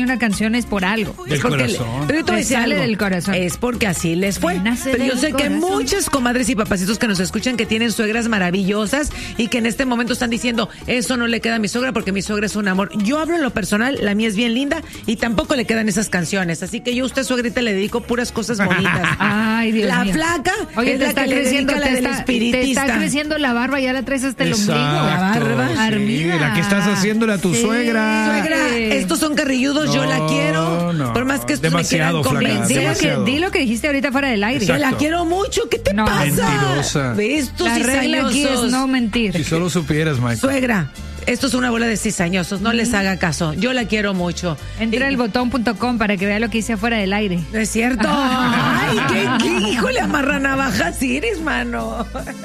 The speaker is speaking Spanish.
una canción es por algo. Del corazón. Pero yo te voy a decir sale algo. del corazón. Es porque así les fue. Nace Pero yo del sé que corazón. muchas comadres y papacitos que nos escuchan que tienen suegras maravillosas y que en este momento están diciendo, eso no le queda a mi suegra porque mi suegra es un amor. Yo hablo en lo personal, la mía es bien linda y tampoco le quedan esas canciones. Así que yo a usted, suegrita, le dedico puras cosas bonitas. Ay, Dios La mío. flaca Oye, es te la está que le creciendo, dedica la del te espiritista. está creciendo la barba, ya la traes hasta el ombligo. La barba. Sí, Armida. la que estás haciéndole a tu Sí. suegra. Suegra, estos son carrilludos, yo la quiero. No, Por más que estos demasiado, me quieran flaca, convencer. demasiado. Di lo que dijiste ahorita fuera del aire. Yo la Exacto. quiero mucho, ¿qué te No. pasa? Mentirosa. Ve estos La regla aquí es cizañosos. no mentir. Si solo supieras, Mike. Suegra, esto es una bola de cizañosos, no les haga caso. Yo la quiero mucho. Entra al botón.com para que vea lo que hice afuera del aire. ¿No es cierto? Ay, qué híjole, amarra navajas eres, mano.